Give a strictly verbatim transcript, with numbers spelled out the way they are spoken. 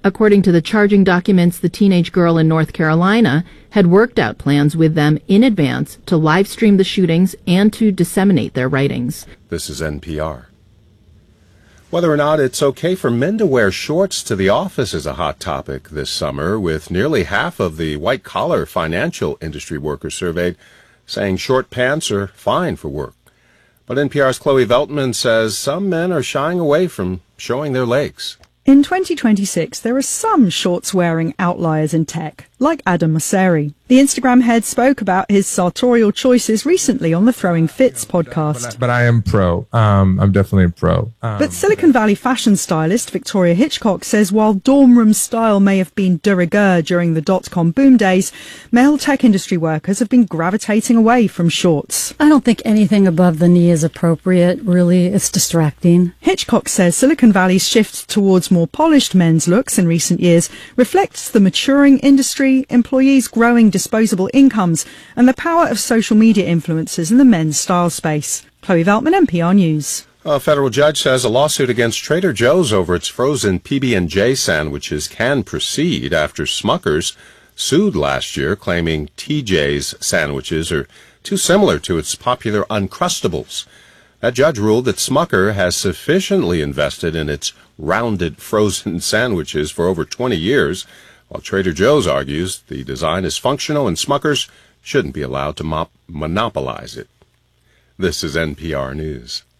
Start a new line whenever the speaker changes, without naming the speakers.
According to the charging documents, the teenage girl in North Carolina had worked out plans with them in advance to live stream the shootings and to disseminate their writings.
This is N P R. Whether or not it's okay for men to wear shorts to the office is a hot topic this summer, with nearly half of the white-collar financial industry workers surveyed saying short pants are fine for work. But N P R's Chloe Veltman says some men are shying away from showing their legs.
In twenty twenty-six, there are some shorts-wearing outliers in tech, like Adam Mosseri. The Instagram head spoke about his sartorial choices recently on the Throwing Fits podcast.
But I, but I am pro. Um, I'm definitely a pro. Um,
but Silicon Valley fashion stylist Victoria Hitchcock says while dorm room style may have been de rigueur during the dot-com boom days, male tech industry workers have been gravitating away from shorts.
I don't think anything above the knee is appropriate, really. It's distracting.
Hitchcock says Silicon Valley's shift towards more polished men's looks in recent years reflects the maturing industry, employees' growing disposable incomes, and the power of social media influencers in the men's style space. Chloe Veltman, N P R News.
A federal judge says a lawsuit against Trader Joe's over its frozen P B and J sandwiches can proceed after Smucker's sued last year, claiming T J's sandwiches are too similar to its popular Uncrustables. That judge ruled that Smucker has sufficiently invested in its rounded frozen sandwiches for over twenty years, while Trader Joe's argues the design is functional and Smucker's shouldn't be allowed to mop- monopolize it. This is N P R News.